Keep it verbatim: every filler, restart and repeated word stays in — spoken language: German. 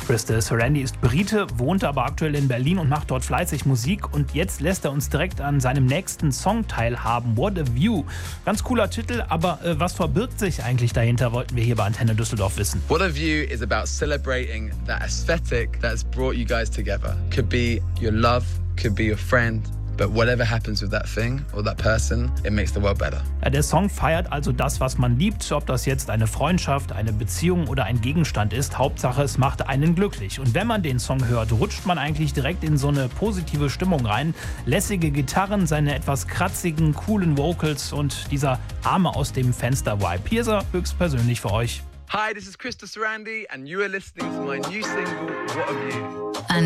Crystal Sarandon ist Brite, wohnt aber aktuell in Berlin und macht dort fleißig Musik. Und jetzt lässt er uns direkt an seinem nächsten Song teilhaben, What a View. Ganz cooler Titel, aber äh, was verbirgt sich eigentlich dahinter, wollten wir hier bei Antenne Düsseldorf wissen. What a View is about celebrating that aesthetic that has brought you guys together. Could be your love, could be your friend. But whatever happens with that thing or that person, it makes the world better. Ja, der Song feiert also das, was man liebt, ob das jetzt eine Freundschaft, eine Beziehung oder ein Gegenstand ist. Hauptsache, es macht einen glücklich. Und wenn man den Song hört, rutscht man eigentlich direkt in so eine positive Stimmung rein. Lässige Gitarren, seine etwas kratzigen, coolen Vocals und dieser Arme aus dem Fenster-Vibe. Hier ist er höchstpersönlich für euch. Hi, this is Crystal Sarandon and you are listening to my new single, What a View.